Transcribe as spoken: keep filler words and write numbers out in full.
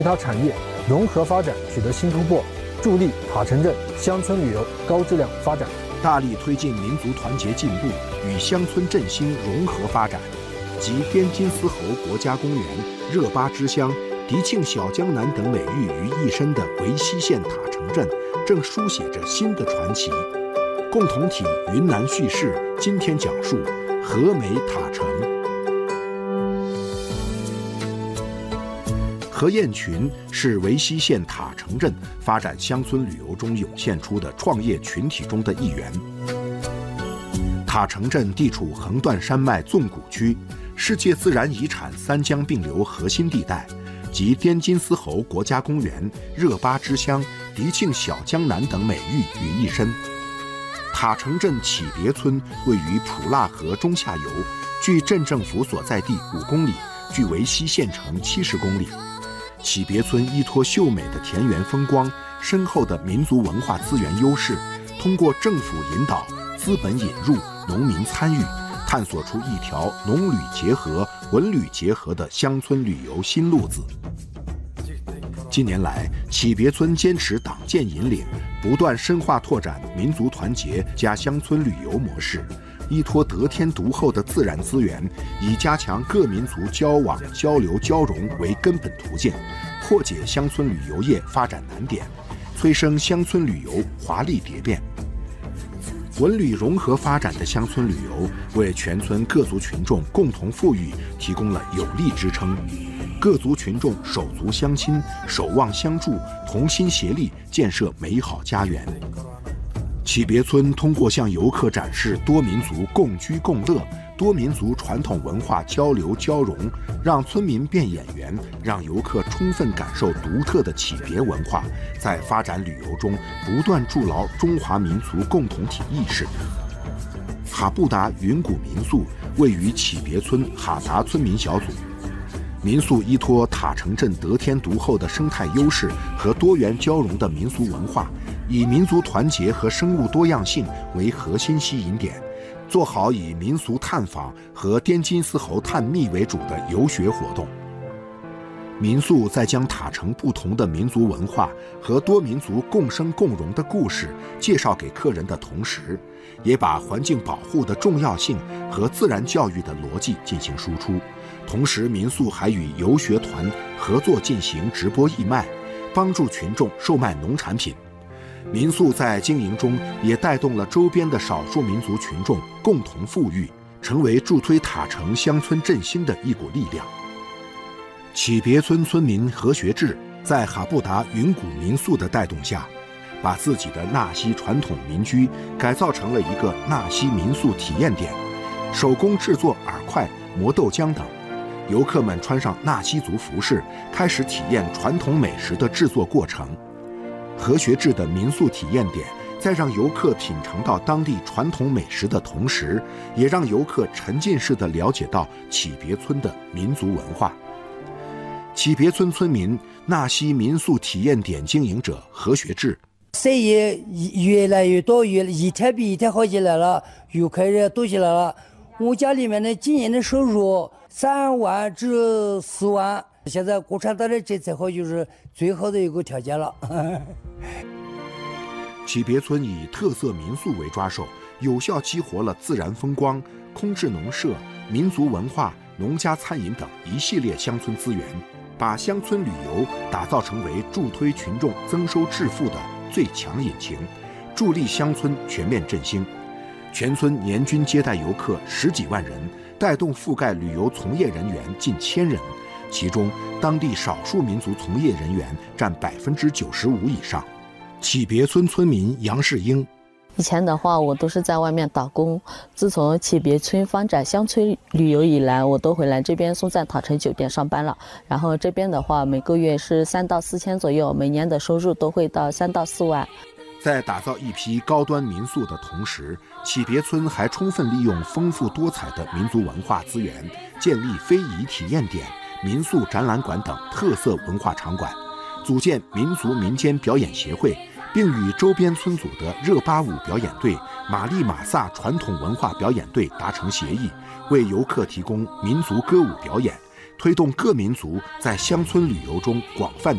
其他产业融合发展取得新突破，助力塔城镇乡村旅游高质量发展。 大力推进民族团结进步与乡村振兴融合发展，集滇金丝猴国家公园、热巴之乡、迪庆小江南等美誉于一身的维西县塔城镇，正书写着新的传奇。共同体云南叙事今天讲述和美塔城。何艳群是维西县塔城镇发展乡村旅游中涌现出的创业群体中的一员。塔城镇地处横断山脉纵谷区，世界自然遗产三江并流核心地带，集滇金丝猴国家公园、热巴之乡、迪庆小江南等美誉于一身。塔城镇启别村位于普腊河中下游，距镇政府所在地五公里，距维西县城七十公里。启别村依托秀美的田园风光、深厚的民族文化资源优势，通过政府引导、资本引入、农民参与，探索出一条农旅结合、文旅结合的乡村旅游新路子。近年来，启别村坚持党建引领，不断深化拓展民族团结加乡村旅游模式，依托得天独厚的自然资源，以加强各民族交往、交流、交融为根本途径，破解乡村旅游业发展难点，催生乡村旅游华丽蝶变。文旅融合发展的乡村旅游，为全村各族群众共同富裕提供了有力支撑。各族群众手足相亲，守望相助，同心协力建设美好家园。启别村通过向游客展示多民族共居共乐、多民族传统文化交流交融，让村民变演员，让游客充分感受独特的启别文化，在发展旅游中不断筑牢中华民族共同体意识。哈布达云谷民宿位于启别村哈达村民小组。民宿依托塔城镇得天独厚的生态优势和多元交融的民俗文化，以民族团结和生物多样性为核心吸引点，做好以民俗探访和滇金丝猴探秘为主的游学活动。民宿在将塔城不同的民族文化和多民族共生共荣的故事介绍给客人的同时，也把环境保护的重要性和自然教育的逻辑进行输出。同时，民宿还与游学团合作进行直播义卖，帮助群众售卖农产品。民宿在经营中也带动了周边的少数民族群众共同富裕，成为助推塔城乡村振兴的一股力量。启别村村民何学志在哈布达云谷民宿的带动下，把自己的纳西传统民居改造成了一个纳西民宿体验点，手工制作饵块、磨豆浆等。游客们穿上纳西族服饰，开始体验传统美食的制作过程。何学志的民宿体验点，在让游客品尝到当地传统美食的同时，也让游客沉浸式地了解到启别村的民族文化。启别村村民纳西民宿体验点经营者何学志： 生意越来越多，越一天比一天好起来了，游客也多起来了。我家里面的今年的收入三万至四万，现在国产党的政策好就是最好的一个条件了。 启别村以特色民宿为抓手，有效激活了自然风光、空置农舍、民族文化、农家餐饮等一系列乡村资源，把乡村旅游打造成为助推群众增收致富的最强引擎，助力乡村全面振兴。全村年均接待游客十几万人，带动覆盖旅游从业人员近千人，其中当地少数民族从业人员占百分之九十五以上。启别村村民杨世英： 以前的话，我都是在外面打工。自从启别村发展乡村旅游以来，我都回来这边松赞塔城酒店上班了。然后这边的话，每个月是三到四千左右，每年的收入都会到三到四万。 在打造一批高端民宿的同时，启别村还充分利用丰富多彩的民族文化资源，建立非遗体验点、民宿展览馆等特色文化场馆，组建民族民间表演协会，并与周边村组的热巴舞表演队、马利马萨传统文化表演队达成协议，为游客提供民族歌舞表演，推动各民族在乡村旅游中广泛